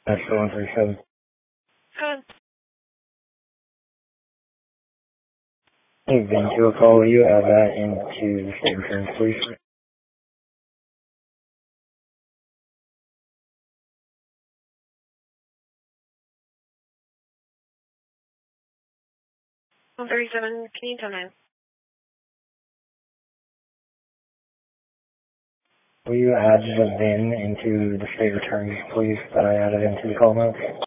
That's the 137. You've been to a call. Will you add that into the state returns, please? 137, can you tell me? Will you add the VIN into the state returns, please, that I added into the call notes?